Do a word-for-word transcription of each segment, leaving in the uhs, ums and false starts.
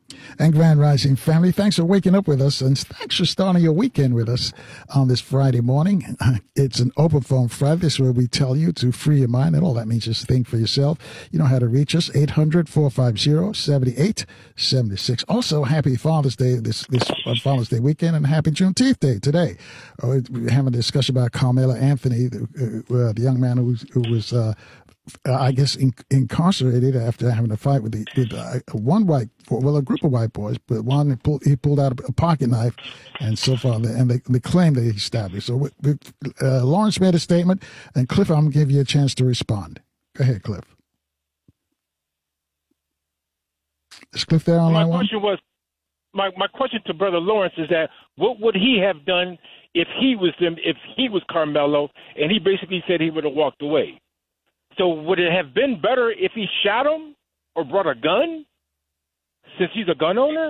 And Grand Rising family, thanks for waking up with us, and thanks for starting your weekend with us on this Friday morning. It's an open phone Friday. This is where we tell you to free your mind, and all that means is think for yourself. You know how to reach us, eight hundred, four five zero, seven eight seven six. Also, happy Father's Day this this Father's Day weekend, and happy Juneteenth Day today. Uh, we're having a discussion about Carmelo Anthony, the, uh, the young man who, who was uh, Uh, I guess in, incarcerated after having a fight with, the, with uh, one white, well, a group of white boys, but one he pulled, he pulled out a pocket knife, and so far, and they, they claim that he stabbed him. So we, we, uh, Lawrence made a statement, and Cliff, I'm going to give you a chance to respond. Go ahead, Cliff. Is Cliff there on line one? My question was, my, my question to Brother Lawrence is that what would he have done if he was them, if he was Carmelo, and he basically said he would have walked away? So would it have been better if he shot him or brought a gun, since he's a gun owner?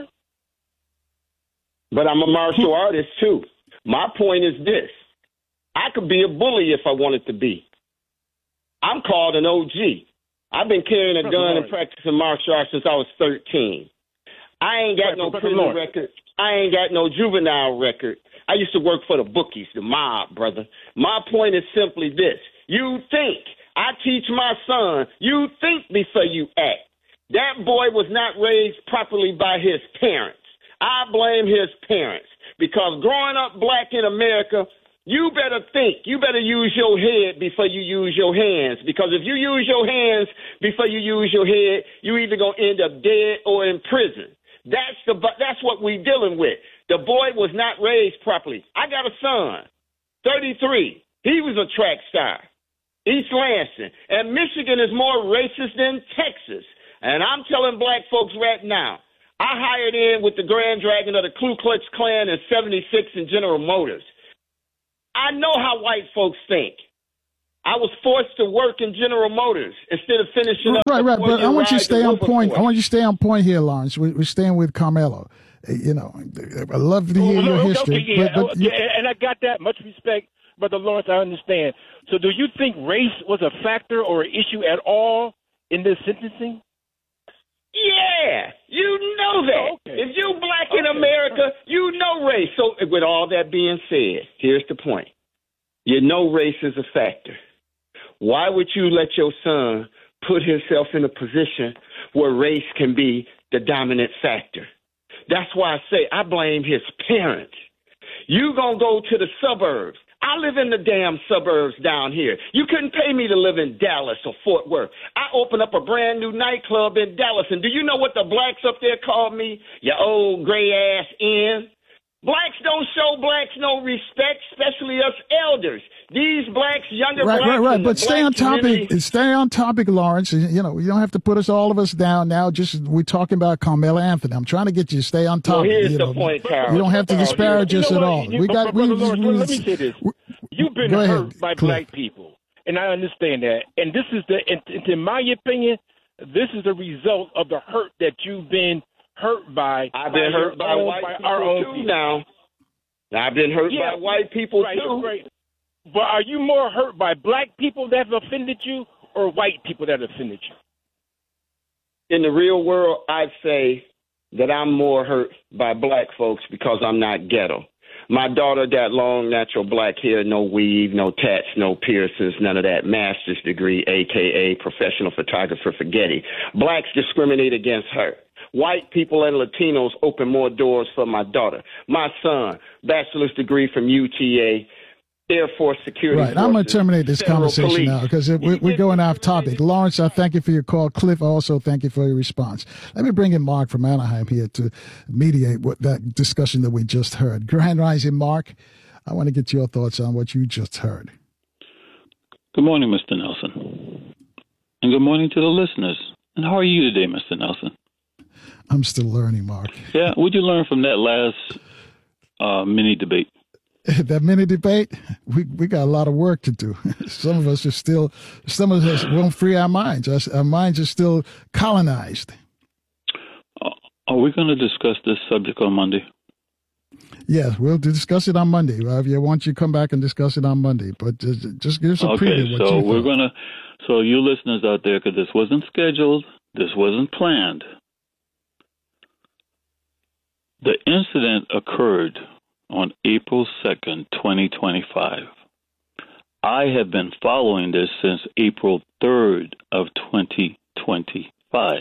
But I'm a martial artist, too. My point is this. I could be a bully if I wanted to be. I'm called an O G. I've been carrying a gun and practicing martial arts since I was thirteen. I ain't got no prison record. I ain't got no juvenile record. I used to work for the bookies, the mob, brother. My point is simply this. You think. I teach my son, you think before you act. That boy was not raised properly by his parents. I blame his parents because growing up black in America, you better think. You better use your head before you use your hands, because if you use your hands before you use your head, you either going to end up dead or in prison. That's the that's what we dealing with. The boy was not raised properly. I got a son, thirty-three. He was a track star. East Lansing. And Michigan is more racist than Texas. And I'm telling black folks right now, I hired in with the Grand Dragon of the Ku Klux Klan in seventy-six in General Motors. I know how white folks think. I was forced to work in General Motors instead of finishing up. Right, right, but I want you to stay on point. I want you to stay on point here, Lawrence. We, we're staying with Carmelo. You know, I love to hear oh, your okay, history. Okay, yeah, but, but okay, and I got that. Much respect. Brother Lawrence, I understand. So do you think race was a factor or an issue at all in this sentencing? Yeah, you know that. Oh, okay. If you black in okay. America, you know race. So with all that being said, here's the point. You know race is a factor. Why would you let your son put himself in a position where race can be the dominant factor? That's why I say I blame his parents. You gonna go to the suburbs. I live in the damn suburbs down here. You couldn't pay me to live in Dallas or Fort Worth. I opened up a brand new nightclub in Dallas, and do you know what the blacks up there called me? You old gray-ass in. Blacks don't show blacks no respect, especially us elders. These blacks, younger right, blacks. Right, right, right. But stay on topic. Community. Stay on topic, Lawrence. You know, you don't have to put us all of us down now. Just we're talking about Carmelo Anthony. I'm trying to get you to stay on topic. Well, here's you the know, point, Carl. You don't have to disparage you know us what? at all. You, we got. We, Lawrence, we, let me say this. You've been Go hurt ahead, by Cliff. black people, and I understand that. And this is the, in, in my opinion, this is the result of the hurt that you've been hurt by. I've been by hurt by own, white by people our own too. people. Now, I've been hurt yeah, by white people right, too. Right. But are you more hurt by black people that have offended you, or white people that have offended you? In the real world, I'd say that I'm more hurt by black folks because I'm not ghetto. My daughter got long, natural black hair, no weave, no tats, no piercings, none of that. Master's degree, a k a professional photographer for Getty. Blacks discriminate against her. White people and Latinos open more doors for my daughter. My son, bachelor's degree from U T A, Air Force Security Right. Forces, I'm going to terminate this Federal conversation Police. now because we're, we're going off topic. Lawrence, I thank you for your call. Cliff, also thank you for your response. Let me bring in Mark from Anaheim here to mediate what that discussion that we just heard. Grand Rising, Mark, I want to get your thoughts on what you just heard. Good morning, Mister Nelson. And good morning to the listeners. And how are you today, Mister Nelson? I'm still learning, Mark. Yeah, what'd you learn from that last uh, mini debate? That mini debate, we we got a lot of work to do. Some of us are still, some of us won't free our minds. Our, our minds are still colonized. Uh, are we going to discuss this subject on Monday? Yes, we'll discuss it on Monday. Well, if you want you to come back and discuss it on Monday, but just, just give us a okay, preview. What so you we're thought. going to, so you listeners out there, because this wasn't scheduled, this wasn't planned. The incident occurred on April second, twenty twenty-five. I have been following this since April third of twenty twenty-five.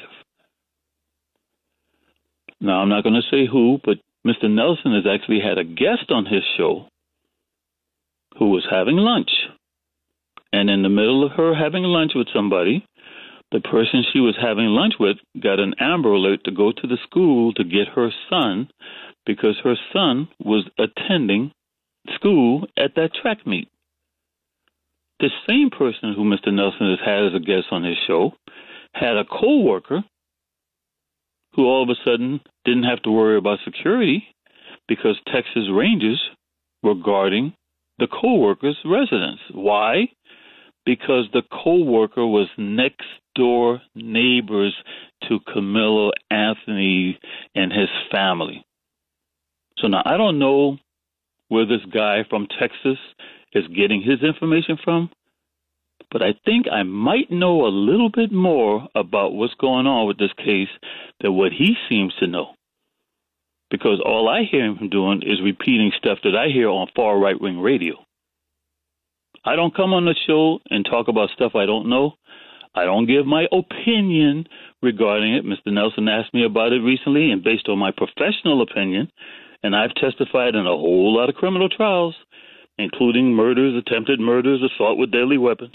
Now, I'm not going to say who, but Mister Nelson has actually had a guest on his show who was having lunch. And in the middle of her having lunch with somebody, the person she was having lunch with got an Amber Alert to go to the school to get her son because her son was attending school at that track meet. The same person who Mister Nelson has had as a guest on his show had a co-worker who all of a sudden didn't have to worry about security because Texas Rangers were guarding the co-worker's residence. Why? Because the co-worker was next door neighbors to Camilo Anthony and his family. So now I don't know where this guy from Texas is getting his information from, but I think I might know a little bit more about what's going on with this case than what he seems to know. Because all I hear him doing is repeating stuff that I hear on far right-wing radio. I don't come on the show and talk about stuff I don't know. I don't give my opinion regarding it. Mister Nelson asked me about it recently, and based on my professional opinion, and I've testified in a whole lot of criminal trials, including murders, attempted murders, assault with deadly weapons.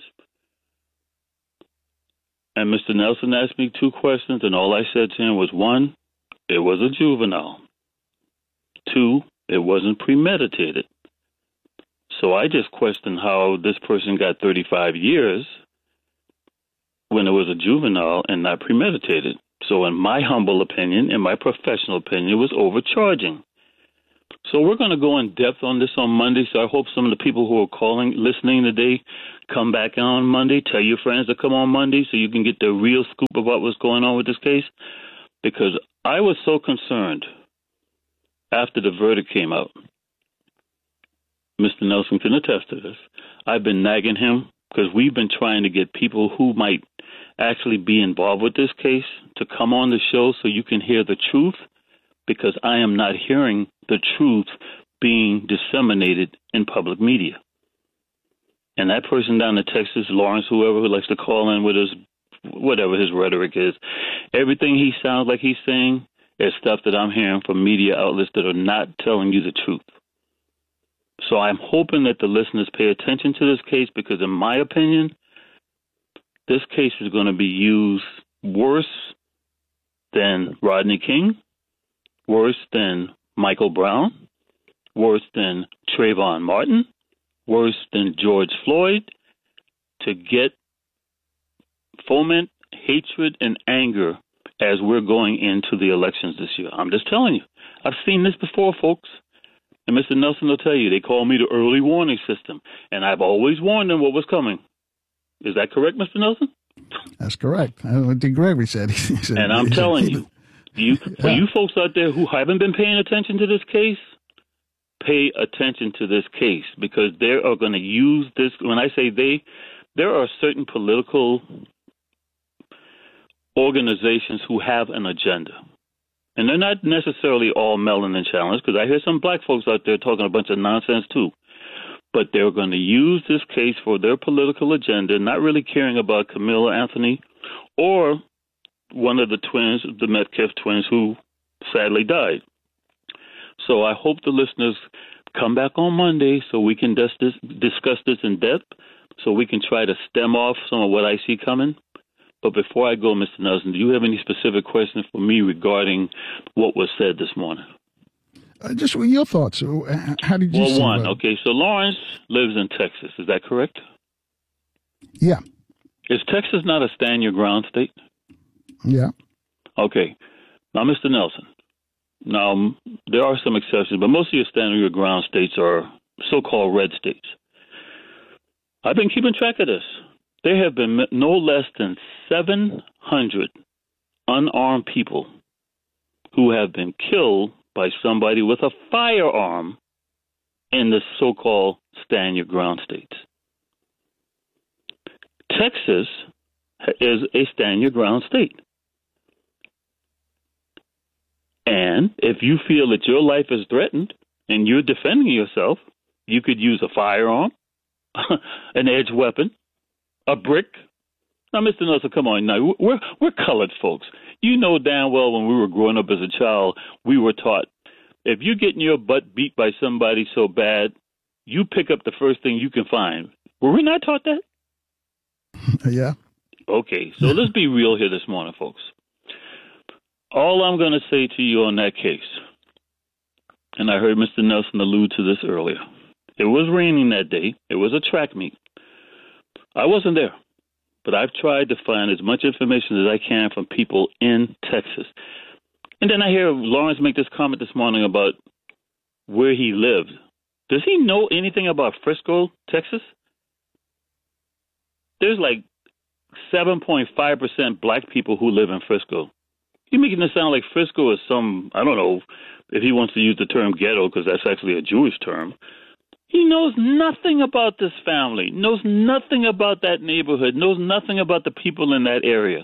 And Mister Nelson asked me two questions, and all I said to him was, one, it was a juvenile. Two, it wasn't premeditated. So I just questioned how this person got thirty-five years when it was a juvenile and not premeditated. So in my humble opinion, in my professional opinion, it was overcharging. So we're going to go in depth on this on Monday. So I hope some of the people who are calling, listening today, come back on Monday. Tell your friends to come on Monday so you can get the real scoop about what's going on with this case. Because I was so concerned after the verdict came out. Mister Nelson can attest to this. I've been nagging him because we've been trying to get people who might actually be involved with this case to come on the show so you can hear the truth, because I am not hearing the truth being disseminated in public media. And that person down in Texas, Lawrence, whoever who likes to call in with his, whatever his rhetoric is, everything he sounds like he's saying is stuff that I'm hearing from media outlets that are not telling you the truth. So I'm hoping that the listeners pay attention to this case, because in my opinion, this case is going to be used worse than Rodney King, worse than Michael Brown, worse than Trayvon Martin, worse than George Floyd, to get foment hatred and anger as we're going into the elections this year. I'm just telling you. I've seen this before, folks. And Mister Nelson will tell you, they call me the early warning system. And I've always warned them what was coming. Is that correct, Mister Nelson? That's correct. What Dick Gregory said. He said and I'm telling you, you, for yeah. you folks out there who haven't been paying attention to this case, pay attention to this case, because they are going to use this. When I say they, there are certain political organizations who have an agenda. And they're not necessarily all melanin challenged, because I hear some black folks out there talking a bunch of nonsense too. But they're going to use this case for their political agenda, not really caring about Camilo Anthony or one of the twins, the Metcalf twins, who sadly died. So I hope the listeners come back on Monday so we can dis- this, discuss this in depth, so we can try to stem off some of what I see coming. But before I go, Mister Nelson, do you have any specific questions for me regarding what was said this morning? Uh, just your thoughts. How did you well, see one, that? Okay, so Lawrence lives in Texas. Is that correct? Yeah. Is Texas not a stand-your-ground state? Yeah. Okay. Now, Mister Nelson, now there are some exceptions, but most of your stand-your-ground states are so-called red states. I've been keeping track of this. There have been no less than seven hundred unarmed people who have been killed by somebody with a firearm in the so-called stand-your-ground states. Texas is a stand-your-ground state. And And if you feel that your life is threatened and you're defending yourself, you could use a firearm, an edged weapon, a brick. Now, Mister Nelson, come on. Now, we're, we're colored folks. You know damn well when we were growing up as a child, we were taught, if you're getting your butt beat by somebody so bad, you pick up the first thing you can find. Were we not taught that? Yeah. Okay, so let's be real here this morning, folks. All I'm going to say to you on that case, and I heard Mister Nelson allude to this earlier, it was raining that day. It was a track meet. I wasn't there, but I've tried to find as much information as I can from people in Texas. And then I hear Lawrence make this comment this morning about where he lived. Does he know anything about Frisco, Texas? There's like seven point five percent black people who live in Frisco. You're making it sound like Frisco is some, I don't know if he wants to use the term ghetto because that's actually a Jewish term. He knows nothing about this family, knows nothing about that neighborhood, knows nothing about the people in that area.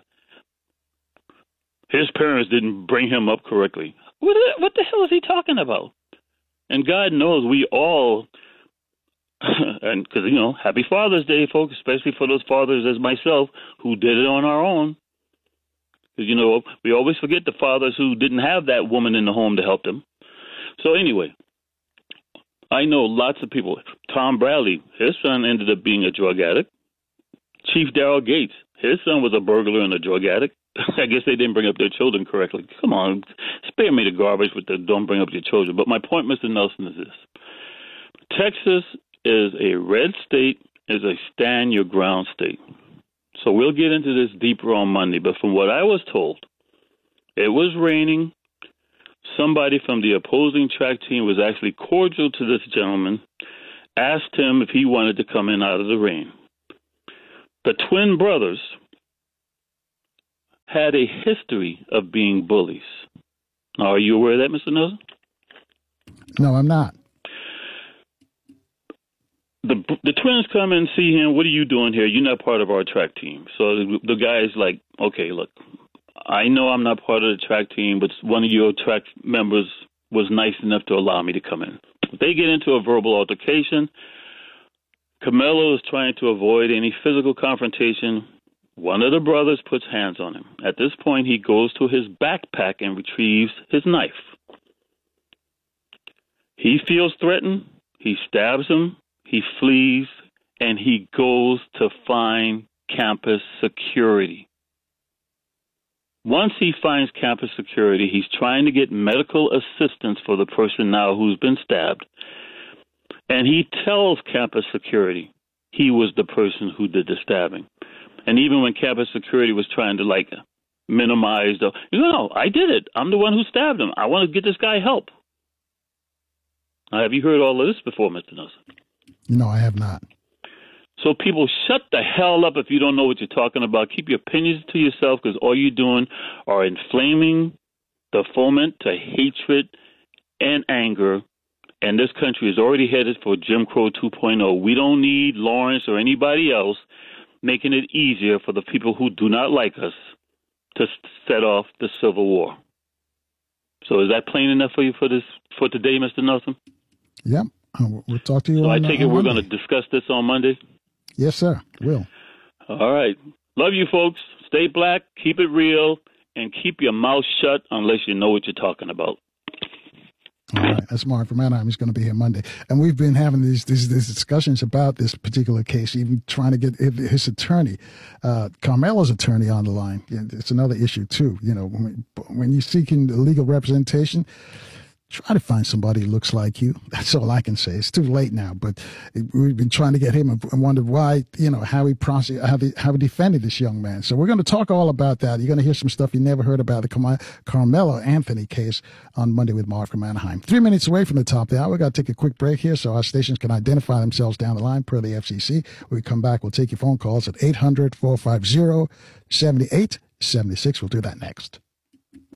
His parents didn't bring him up correctly. What the, what the hell is he talking about? And God knows we all, and because, you know, happy Father's Day, folks, especially for those fathers as myself who did it on our own. Because, you know, we always forget the fathers who didn't have that woman in the home to help them. So anyway, I know lots of people. Tom Bradley, his son ended up being a drug addict. Chief Darrell Gates, his son was a burglar and a drug addict. I guess they didn't bring up their children correctly. Come on, spare me the garbage with the don't bring up your children. But my point, Mister Nelson, is this. Texas is a red state, is a stand your ground state. So we'll get into this deeper on Monday. But from what I was told, it was raining. Somebody from the opposing track team was actually cordial to this gentleman, asked him if he wanted to come in out of the rain. The twin brothers had a history of being bullies. Now, are you aware of that, Mister Nelson? No, I'm not. The the twins come and see him. What are you doing here? You're not part of our track team. So the, the guy's like, okay, look, I know I'm not part of the track team, but one of your track members was nice enough to allow me to come in. They get into a verbal altercation. Carmelo is trying to avoid any physical confrontation. One of the brothers puts hands on him. At this point, he goes to his backpack and retrieves his knife. He feels threatened. He stabs him. He flees, and he goes to find campus security. Once he finds campus security, he's trying to get medical assistance for the person now who's been stabbed. And he tells campus security he was the person who did the stabbing. And even when campus security was trying to, like, minimize the, you know, I did it. I'm the one who stabbed him. I want to get this guy help. Now, have you heard all of this before, Mister Nelson? No, I have not. So people, shut the hell up if you don't know what you're talking about. Keep your opinions to yourself, because all you're doing are inflaming the foment to hatred and anger. And this country is already headed for Jim Crow two point oh. We don't need Lawrence or anybody else making it easier for the people who do not like us to set off the Civil War. So is that plain enough for you for this for today, Mister Nelson? Yep. We'll talk to you. So on, I take uh, it we're Monday. going to discuss this on Monday? Yes, sir. Will. All right. Love you, folks. Stay black, keep it real, and keep your mouth shut unless you know what you're talking about. All right, that's Mark from Anaheim. He's going to be here Monday, and we've been having these these, these discussions about this particular case, even trying to get his attorney, uh, Carmelo's attorney, on the line. It's another issue too. You know, when, when you're seeking legal representation, try to find somebody who looks like you. That's all I can say. It's too late now, but we've been trying to get him and wondered why, you know, how he prosec- how he, how he defended this young man. So we're going to talk all about that. You're going to hear some stuff you never heard about the Car- Carmelo Anthony case on Monday with Mark from Anaheim. Three minutes away from the top of the hour. We've got to take a quick break here so our stations can identify themselves down the line per the F C C. When we come back, we'll take your phone calls at eight hundred, four five zero, seven eight seven six. We'll do that next.